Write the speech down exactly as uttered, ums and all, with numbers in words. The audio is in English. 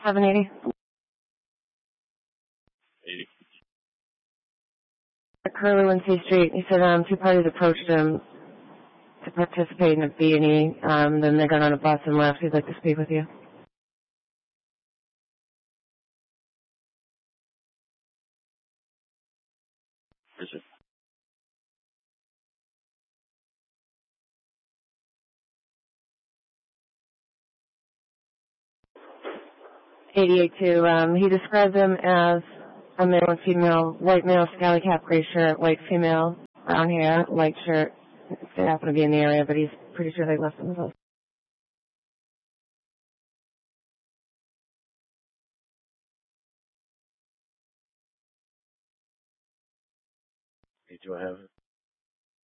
seven eighty. eighty. Curlew and C Street. He said um, two parties approached him to participate in a B and E. Um, then they got on a bus and left. He'd like to speak with you. Is it? eighty-eight two. Um, he described them as a male and female, white male, scally cap, gray shirt, white female, brown hair, white shirt. They happen to be in the area, but he's pretty sure they left themselves. Do I have it?